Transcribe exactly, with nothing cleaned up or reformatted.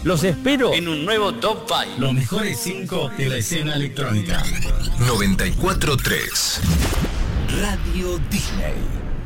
Los espero en un nuevo Top cinco. Los mejores cinco de la escena electrónica. noventa y cuatro punto tres. Radio Disney.